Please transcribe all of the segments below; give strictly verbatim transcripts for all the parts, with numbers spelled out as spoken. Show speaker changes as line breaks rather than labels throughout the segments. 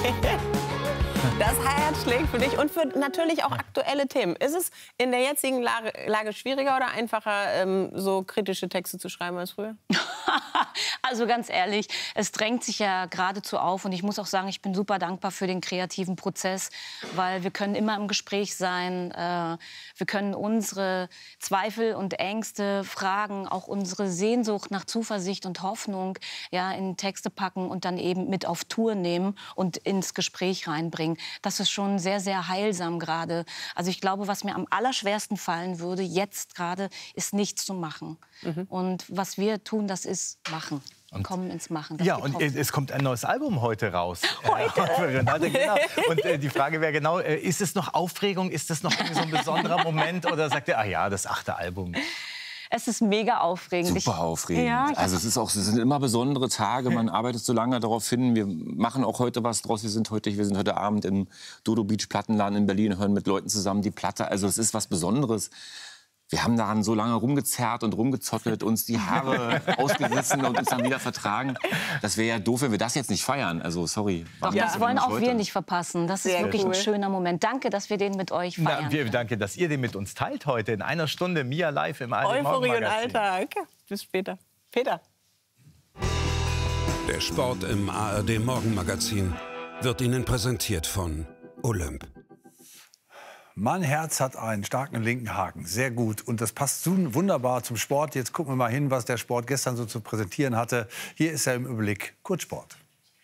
Das Herz schlägt für dich und für natürlich auch aktuelle Themen. Ist es in der jetzigen Lage, Lage schwieriger oder einfacher, ähm, so kritische Texte zu schreiben als früher?
Also ganz ehrlich, es drängt sich ja geradezu auf. Und ich muss auch sagen, ich bin super dankbar für den kreativen Prozess, weil wir können immer im Gespräch sein. Äh, wir können unsere Zweifel und Ängste, Fragen, auch unsere Sehnsucht nach Zuversicht und Hoffnung ja, in Texte packen und dann eben mit auf Tour nehmen und ins Gespräch reinbringen. Das ist schon sehr, sehr heilsam gerade. Also ich glaube, was mir am allerschwersten fallen würde, jetzt gerade, ist nichts zu machen. Mhm. Und was wir tun, das ist machen. Und kommen ins Machen.
Ja, und hoffen. Es kommt ein neues Album heute raus.
Heute?
Äh, Renate, genau. Und äh, die Frage wäre genau, äh, ist es noch Aufregung? Ist das noch so ein besonderer Moment? Oder sagt ihr, ach ja, das achte Album?
Es ist mega aufregend.
Super aufregend.
Ja,
also es ist auch, es sind immer besondere Tage. Man arbeitet so lange darauf hin. Wir machen auch heute was draus. Wir sind heute, wir sind heute Abend im Dodo Beach Plattenladen in Berlin, hören mit Leuten zusammen die Platte. Also es ist was Besonderes. Wir haben daran so lange rumgezerrt und rumgezottelt, uns die Haare ausgerissen und uns dann wieder vertragen. Das wäre ja doof, wenn wir das jetzt nicht feiern. Also sorry.
Doch,
ja,
das wollen auch heute? wir nicht verpassen. Das ist
Sehr
wirklich
cool.
ein schöner Moment. Danke, dass wir den mit euch feiern.
Na, wir danke, dass ihr den mit uns teilt heute in einer Stunde. Mia live im A R D
Euphorie und
Morgenmagazin.
Alltag. Bis später. Peter.
Der Sport im A R D Morgenmagazin wird Ihnen präsentiert von Olymp.
Mein Herz hat einen starken linken Haken. Sehr gut. Und das passt so wunderbar zum Sport. Jetzt gucken wir mal hin, was der Sport gestern so zu präsentieren hatte. Hier ist er im Überblick. Kurzsport.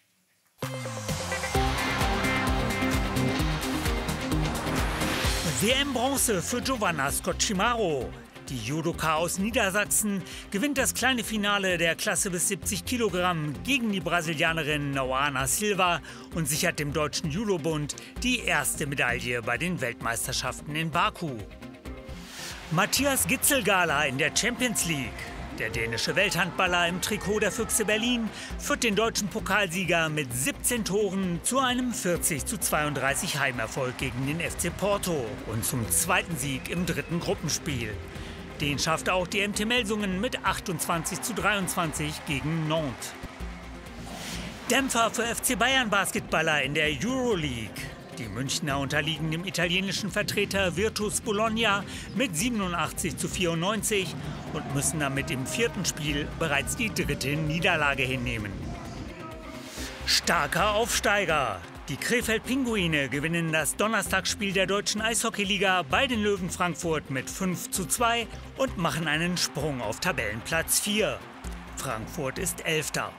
W M-Bronze für Giovanna Scocchimaro. Die Judoka aus Niedersachsen gewinnt das kleine Finale der Klasse bis siebzig Kilogramm gegen die Brasilianerin Noana Silva und sichert dem Deutschen Judobund die erste Medaille bei den Weltmeisterschaften in Baku. Matthias Gitzel-Gala in der Champions League. Der dänische Welthandballer im Trikot der Füchse Berlin führt den deutschen Pokalsieger mit siebzehn Toren zu einem vierzig zu zweiunddreißig Heimerfolg gegen den F C Porto und zum zweiten Sieg im dritten Gruppenspiel. Den schaffte auch die M T Melsungen mit achtundzwanzig zu dreiundzwanzig gegen Nantes. Dämpfer für F C Bayern Basketballer in der Euroleague. Die Münchner unterliegen dem italienischen Vertreter Virtus Bologna mit siebenundachtzig zu vierundneunzig und müssen damit im vierten Spiel bereits die dritte Niederlage hinnehmen. Starker Aufsteiger. Die Krefeld-Pinguine gewinnen das Donnerstagsspiel der deutschen Eishockeyliga bei den Löwen Frankfurt mit fünf zu zwei und machen einen Sprung auf Tabellenplatz vier. Frankfurt ist Elfter.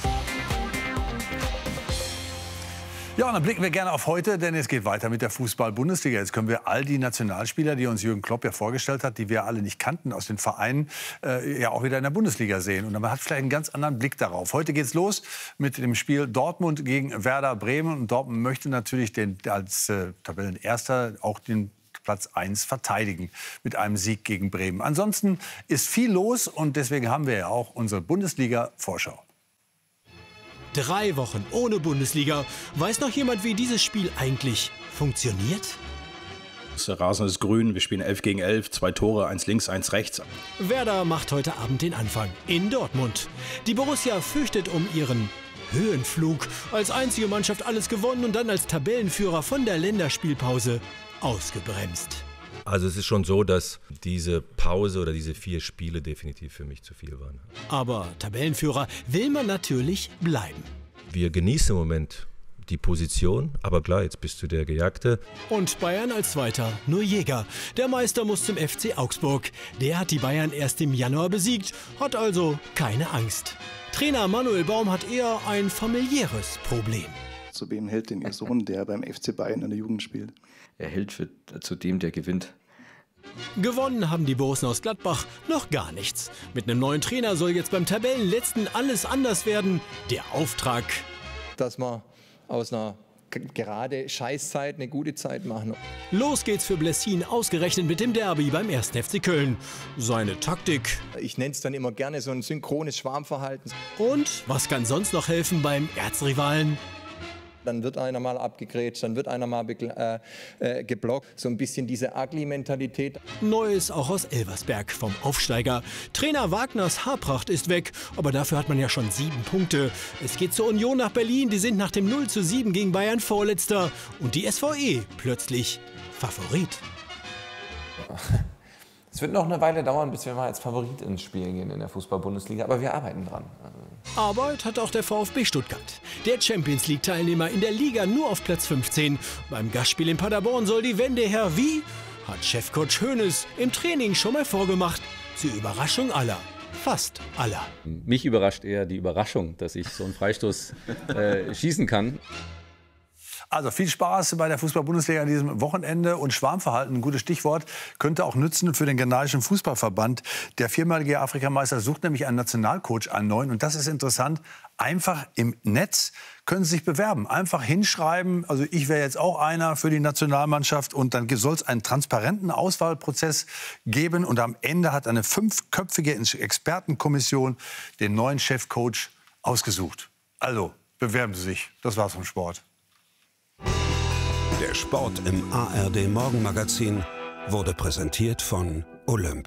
Ja, und dann blicken wir gerne auf heute, denn es geht weiter mit der Fußball-Bundesliga. Jetzt können wir all die Nationalspieler, die uns Jürgen Klopp ja vorgestellt hat, die wir alle nicht kannten aus den Vereinen, äh, ja auch wieder in der Bundesliga sehen. Und man hat vielleicht einen ganz anderen Blick darauf. Heute geht's los mit dem Spiel Dortmund gegen Werder Bremen. Und Dortmund möchte natürlich den, als äh, Tabellenerster auch den Platz eins verteidigen mit einem Sieg gegen Bremen. Ansonsten ist viel los und deswegen haben wir ja auch unsere Bundesliga-Vorschau.
Drei Wochen ohne Bundesliga. Weiß noch jemand, wie dieses Spiel eigentlich funktioniert?
Der Rasen ist grün, wir spielen elf gegen elf, zwei Tore, eins links, eins rechts.
Werder macht heute Abend den Anfang in Dortmund. Die Borussia fürchtet um ihren Höhenflug. Als einzige Mannschaft alles gewonnen und dann als Tabellenführer von der Länderspielpause ausgebremst.
Also es ist schon so, dass diese Pause oder diese vier Spiele definitiv für mich zu viel waren.
Aber Tabellenführer will man natürlich bleiben.
Wir genießen im Moment die Position, aber klar, jetzt bist du der Gejagte.
Und Bayern als Zweiter, nur Jäger. Der Meister muss zum F C Augsburg. Der hat die Bayern erst im Januar besiegt, hat also keine Angst. Trainer Manuel Baum hat eher ein familiäres Problem.
Zu wem hält denn Ihr Sohn, der beim F C Bayern in der Jugend spielt?
Er hält für, zu dem, der gewinnt.
Gewonnen haben die Borussen aus Gladbach noch gar nichts. Mit einem neuen Trainer soll jetzt beim Tabellenletzten alles anders werden. Der Auftrag:
dass wir aus einer gerade Scheißzeit eine gute Zeit machen.
Los geht's für Blessin, ausgerechnet mit dem Derby beim ersten F C Köln. Seine Taktik.
Ich nenne es dann immer gerne so ein synchrones Schwarmverhalten.
Und was kann sonst noch helfen beim Erzrivalen?
Dann wird einer mal abgegrätscht, dann wird einer mal äh, äh, geblockt. So ein bisschen diese Ugly-Mentalität.
Neues auch aus Elversberg vom Aufsteiger. Trainer Wagners Haarpracht ist weg, aber dafür hat man ja schon sieben Punkte. Es geht zur Union nach Berlin, die sind nach dem null zu sieben gegen Bayern Vorletzter. Und die S V E plötzlich Favorit.
Es wird noch eine Weile dauern, bis wir mal als Favorit ins Spiel gehen in der Fußball-Bundesliga, aber wir arbeiten dran.
Arbeit hat auch der VfB Stuttgart. Der Champions-League-Teilnehmer in der Liga nur auf Platz fünfzehn. Beim Gastspiel in Paderborn soll die Wende her wie? Hat Chefcoach Hoeneß im Training schon mal vorgemacht. Zur Überraschung aller. Fast aller.
Mich überrascht eher die Überraschung, dass ich so einen Freistoß äh, schießen kann.
Also viel Spaß bei der Fußball-Bundesliga an diesem Wochenende. Und Schwarmverhalten, ein gutes Stichwort, könnte auch nützen für den ghanaischen Fußballverband. Der viermalige Afrikameister sucht nämlich einen Nationalcoach, einen neuen. Und das ist interessant. Einfach im Netz können Sie sich bewerben. Einfach hinschreiben. Also ich wäre jetzt auch einer für die Nationalmannschaft. Und dann soll es einen transparenten Auswahlprozess geben. Und am Ende hat eine fünfköpfige Expertenkommission den neuen Chefcoach ausgesucht. Also bewerben Sie sich. Das war's vom Sport.
Der Sport im A R D Morgenmagazin wurde präsentiert von Olymp.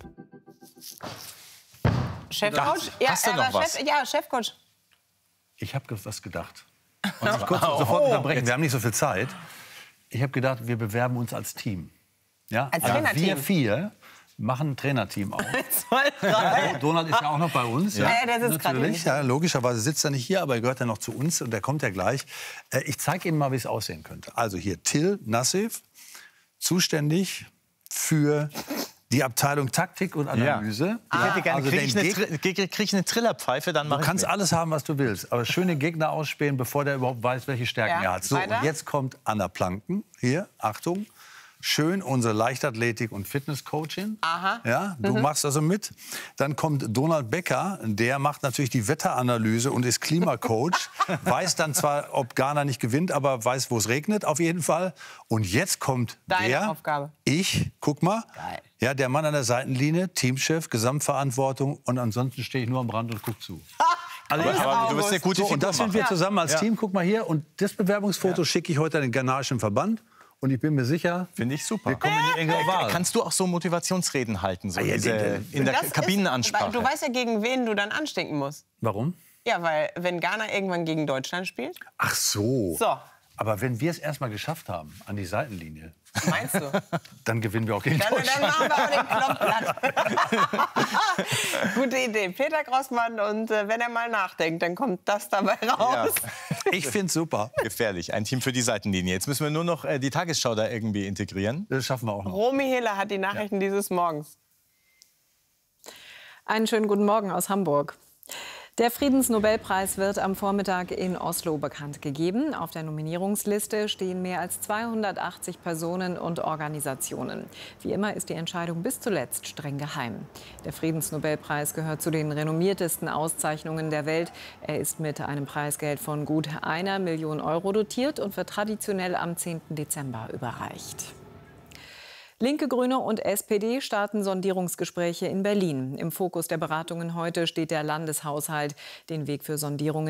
Chefcoach? Ja,
Hast du
er
noch
war
was?
Chef, ja, Chefcoach.
Ich habe was gedacht. Und ich kurz sofort unterbrechen. Wir haben nicht so viel Zeit. Ich habe gedacht, wir bewerben uns als Team. Ja?
Als
also
Trainerteam?
wir vier machen ein Trainerteam auf.
Zwei, drei.
Donald ist ja auch noch bei uns.
Ja, ja, der sitzt gerade
natürlich. Ja, logischerweise sitzt er nicht hier, aber er gehört ja noch zu uns und der kommt ja gleich. Äh, ich zeige Ihnen mal, wie es aussehen könnte. Also hier Till Nassif, zuständig für die Abteilung Taktik und Analyse.
Ich hätte gerne,
Also
kriege ich,
den
eine
Geg-
Tri- krieg, krieg ich eine Trillerpfeife, dann
Du
mache ich
kannst
mit.
alles haben, was du willst, aber schöne Gegner ausspähen, bevor der überhaupt weiß, welche Stärken
Ja,
er hat. So,
weiter.
und jetzt kommt Anna Planken. Hier, Achtung. Schön unsere Leichtathletik- und Fitnesscoachin.
Aha.
Ja, du
Mhm.
machst also mit. Dann kommt Donald Becker, der macht natürlich die Wetteranalyse und ist Klimacoach. Weiß dann zwar, ob Ghana nicht gewinnt, aber weiß, wo es regnet auf jeden Fall. Und jetzt kommt
Deine
der,
Aufgabe.
ich, guck mal,
Geil.
ja, der Mann an der Seitenlinie, Teamchef, Gesamtverantwortung und ansonsten stehe ich nur am Rand und guck zu. Also
Bis
ich habe-
du bist eine gute
so, und das sind wir
Figur
zusammen als
Ja.
Team. Guck mal hier. Und das Bewerbungsfoto schicke ich heute an den ghanaischen Verband. Und ich bin mir sicher,
Finde ich super.
wir kommen in die engere Wahl.
Kannst du auch so Motivationsreden halten, so
Ah, ja,
diese,
die-
in der
Das ist-
Kabinenansprache?
weil Du weißt ja, gegen wen du dann anstinken musst.
Warum?
Ja, weil wenn Ghana irgendwann gegen Deutschland spielt.
Ach so.
So,
Aber wenn wir es erst mal geschafft haben, an die Seitenlinie,
meinst du?
dann gewinnen wir auch gegen
Dann, dann
Deutschland.
machen wir auch den Knopf platt. Gute Idee. Peter Grossmann. Und äh, wenn er mal nachdenkt, dann kommt das dabei raus.
Ich finde es super.
Gefährlich, ein Team für die Seitenlinie. Jetzt müssen wir nur noch äh, die Tagesschau da irgendwie integrieren.
Das schaffen wir auch noch.
Romy Hiller hat die Nachrichten dieses Morgens.
Einen schönen guten Morgen aus Hamburg. Der Friedensnobelpreis wird am Vormittag in Oslo bekannt gegeben. Auf der Nominierungsliste stehen mehr als zweihundertachtzig Personen und Organisationen. Wie immer ist die Entscheidung bis zuletzt streng geheim. Der Friedensnobelpreis gehört zu den renommiertesten Auszeichnungen der Welt. Er ist mit einem Preisgeld von gut einer Million Euro dotiert und wird traditionell am zehnten Dezember überreicht. Linke, Grüne und S P D starten Sondierungsgespräche in Berlin. Im Fokus der Beratungen heute steht der Landeshaushalt. Den Weg für Sondierungen